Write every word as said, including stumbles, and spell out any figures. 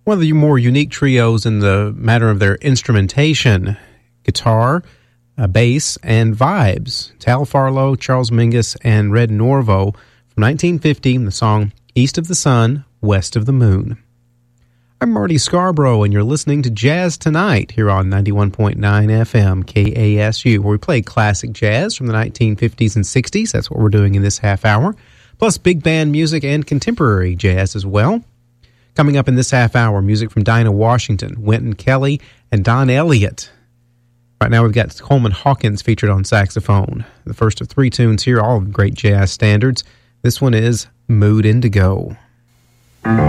one of the more unique trios in the matter of their instrumentation, guitar, uh, bass, and vibes. Tal Farlow, Charles Mingus, and Red Norvo from nineteen fifty, the song East of the Sun, West of the Moon. I'm Marty Scarborough, and you're listening to Jazz Tonight here on ninety-one point nine F M K A S U, where we play classic jazz from the nineteen fifties and sixties. That's what we're doing in this half hour, plus big band music and contemporary jazz as well. Coming up in this half hour, music from Dinah Washington, Wynton Kelly, and Don Elliott. Right now we've got Coleman Hawkins featured on saxophone. The first of three tunes here, all great jazz standards. This one is Mood Indigo.